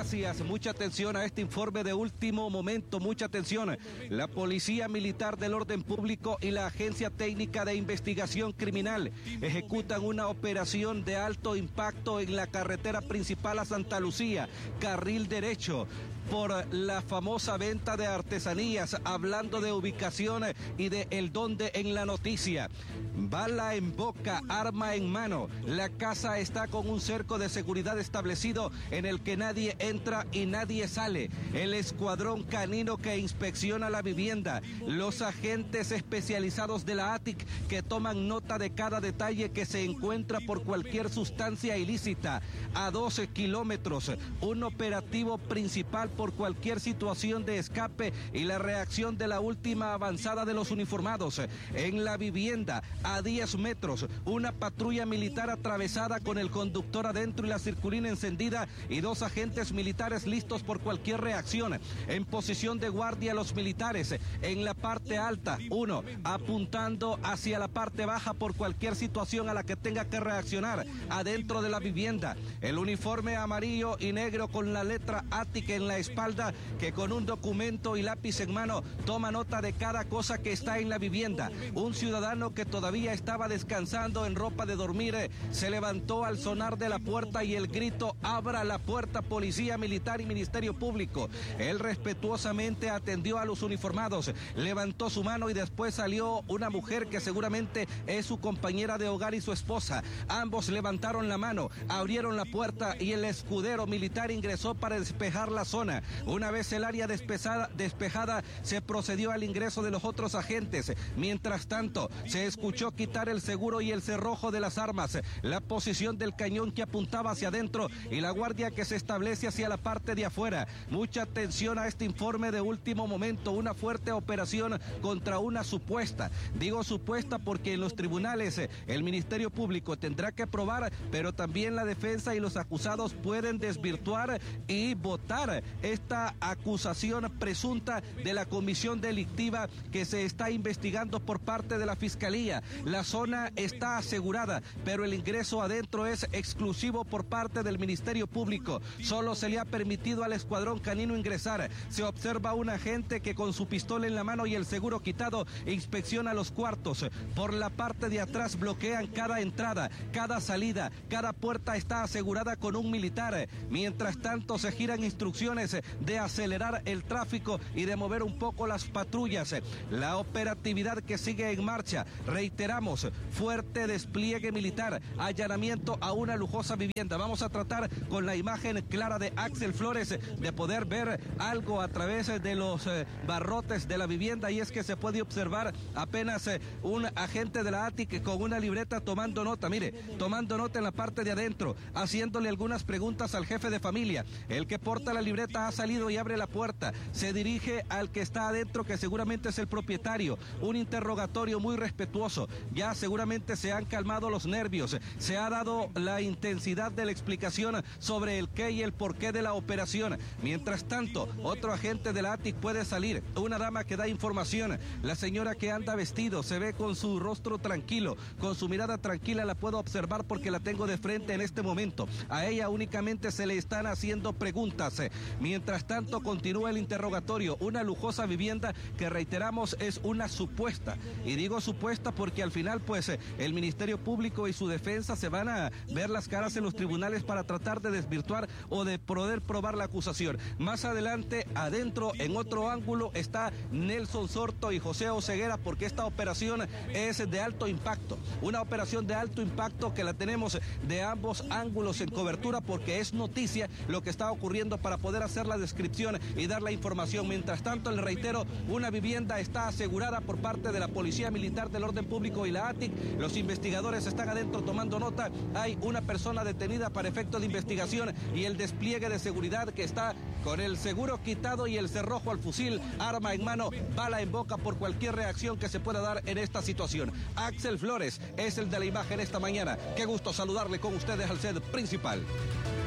Gracias, mucha atención a este informe de último momento, mucha atención. La Policía Militar del Orden Público y la Agencia Técnica de Investigación Criminal ejecutan una operación de alto impacto en la carretera principal a Santa Lucía, carril derecho, por la famosa venta de artesanías, hablando de ubicación y de el dónde en la noticia. Bala en boca, arma en mano. La casa está con un cerco de seguridad establecido en el que nadie entra y nadie sale. El escuadrón canino que inspecciona la vivienda. Los agentes especializados de la ATIC que toman nota de cada detalle que se encuentra por cualquier sustancia ilícita. A 12 kilómetros, un operativo principal por cualquier situación de escape y la reacción de la última avanzada de los uniformados. En la vivienda, a 10 metros, una patrulla militar atravesada con el conductor adentro y la circulina encendida y 2 agentes militares listos por cualquier reacción. En posición de guardia los militares, en la parte alta, uno apuntando hacia la parte baja por cualquier situación a la que tenga que reaccionar adentro de la vivienda. El uniforme amarillo y negro con la letra ATIC en la espalda, que con un documento y lápiz en mano toma nota de cada cosa que está en la vivienda. Un ciudadano que todavía estaba descansando en ropa de dormir se levantó al sonar de la puerta y el grito: abra la puerta, policía militar y ministerio público. Él respetuosamente atendió a los uniformados, levantó su mano y después salió una mujer que seguramente es su compañera de hogar y su esposa. Ambos levantaron la mano, abrieron la puerta y el escudero militar ingresó para despejar la zona. Una vez el área despejada, se procedió al ingreso de los otros agentes. Mientras tanto, se escuchó quitar el seguro y el cerrojo de las armas, la posición del cañón que apuntaba hacia adentro y la guardia que se establece hacia la parte de afuera. Mucha atención a este informe de último momento, una fuerte operación contra una supuesta. Digo supuesta porque en los tribunales el Ministerio Público tendrá que probar, pero también la defensa y los acusados pueden desvirtuar y votar esta acusación presunta de la comisión delictiva que se está investigando por parte de la Fiscalía. La zona está asegurada, pero el ingreso adentro es exclusivo por parte del Ministerio Público. Solo se le ha permitido al escuadrón canino ingresar. Se observa un agente que con su pistola en la mano y el seguro quitado inspecciona los cuartos. Por la parte de atrás bloquean cada entrada, cada salida, cada puerta está asegurada con un militar. Mientras tanto se giran instrucciones de acelerar el tráfico y de mover un poco las patrullas. La operatividad que sigue en marcha, reiteramos, fuerte despliegue militar, allanamiento a una lujosa vivienda. Vamos a tratar con la imagen clara de Axel Flores de poder ver algo a través de los barrotes de la vivienda, y es que se puede observar apenas un agente de la ATIC con una libreta tomando nota, mire, tomando nota en la parte de adentro, haciéndole algunas preguntas al jefe de familia. El que porta la libreta ha salido y abre la puerta, se dirige al que está adentro, que seguramente es el propietario. Un interrogatorio muy respetuoso, ya seguramente se han calmado los nervios, se ha dado la intensidad de la explicación sobre el qué y el porqué de la operación. Mientras tanto, otro agente de la ATIC puede salir, una dama que da información, la señora que anda vestido, se ve con su rostro tranquilo, con su mirada tranquila, la puedo observar porque la tengo de frente en este momento. A ella únicamente se le están haciendo preguntas. Mientras tanto, continúa el interrogatorio, una lujosa vivienda que reiteramos es una supuesta, y digo supuesta porque al final pues el Ministerio Público y su defensa se van a ver las caras en los tribunales para tratar de desvirtuar o de poder probar la acusación. Más adelante, adentro, en otro ángulo, está Nelson Sorto y José Oseguera, porque esta operación es de alto impacto, una operación de alto impacto que la tenemos de ambos ángulos en cobertura, porque es noticia lo que está ocurriendo para poder hacer la descripción y dar la información. Mientras tanto, le reitero, una vivienda está asegurada por parte de la Policía Militar del Orden Público y la ATIC. Los investigadores están adentro tomando nota. Hay una persona detenida para efecto de investigación y el despliegue de seguridad que está con el seguro quitado y el cerrojo al fusil, arma en mano, bala en boca por cualquier reacción que se pueda dar en esta situación. Axel Flores es el de la imagen esta mañana. Qué gusto saludarle con ustedes al set principal.